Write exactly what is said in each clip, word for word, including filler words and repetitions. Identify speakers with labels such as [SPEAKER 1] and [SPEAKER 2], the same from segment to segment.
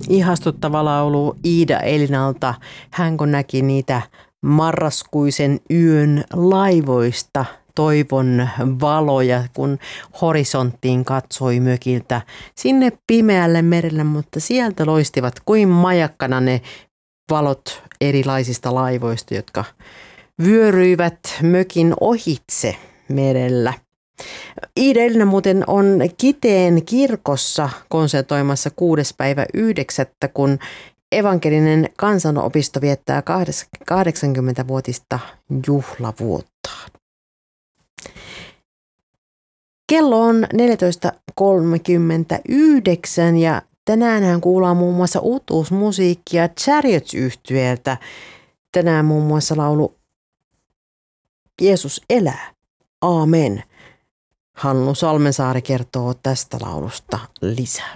[SPEAKER 1] Ihastuttava laulu Iida Elinalta. Hän kun näki niitä marraskuisen yön laivoista toivon valoja, kun horisonttiin katsoi mökiltä sinne pimeälle merelle, mutta sieltä loistivat kuin majakkana ne valot erilaisista laivoista, jotka vyöryivät mökin ohitse merellä. Iida Elina muuten on Kiteen kirkossa konsertoimassa kuudes päivä yhdeksättä, kun evankelinen kansanopisto viettää kahdeksankymmentävuotista juhlavuottaan. Kello on neljätoista kolmekymmentäyhdeksän ja tänäänhän kuullaan muun muassa uutuusmusiikkia Chariots-yhtyeeltä. Tänään muun muassa laulu Jeesus elää. Aamen. Hannu Salmensaari kertoo tästä laulusta lisää.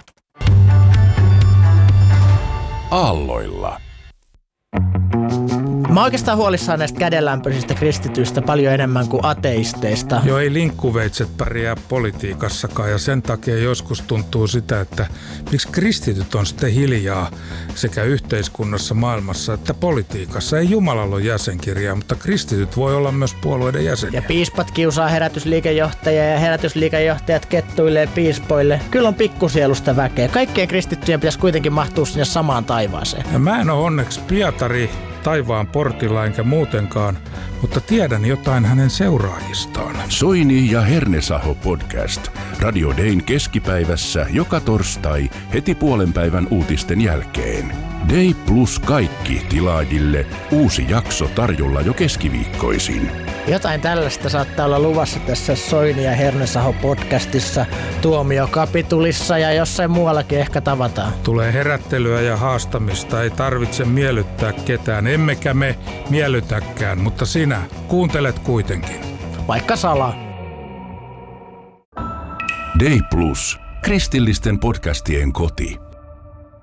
[SPEAKER 2] Aalloilla.
[SPEAKER 3] Mä oon oikeastaan huolissaan näistä kädenlämpöisistä kristityistä paljon enemmän kuin ateisteista.
[SPEAKER 4] Joo, ei linkkuveitset pärjää politiikassakaan ja sen takia joskus tuntuu sitä, että miksi kristityt on sitten hiljaa sekä yhteiskunnassa, maailmassa että politiikassa. Ei Jumalalla ole jäsenkirjaa, mutta kristityt voi olla myös puolueiden jäseniä.
[SPEAKER 3] Ja piispat kiusaa herätysliikejohtajia ja herätysliikejohtajat kettuilee piispoille. Kyllä on pikkusielusta väkeä. Kaikkien kristittyjen pitäisi kuitenkin mahtua sinne samaan taivaaseen.
[SPEAKER 4] Ja mä en ole onneksi Pietari taivaan portilla enkä muutenkaan, mutta tiedän jotain hänen seuraajistaan.
[SPEAKER 2] Soini ja Hernesaho podcast. Radio Dayn keskipäivässä joka torstai heti puolen päivän uutisten jälkeen. Day plus kaikki tilaajille. Uusi jakso tarjolla jo keskiviikkoisin.
[SPEAKER 3] Jotain tällaista saattaa olla luvassa tässä Soini ja Hernesaho podcastissa, Tuomiokapitulissa ja jossain muuallakin ehkä tavataan.
[SPEAKER 4] Tulee herättelyä ja haastamista, ei tarvitse miellyttää ketään, emmekä me miellytäkään, mutta sinä kuuntelet kuitenkin.
[SPEAKER 3] Vaikka salaa.
[SPEAKER 2] Day Plus, kristillisten podcastien koti.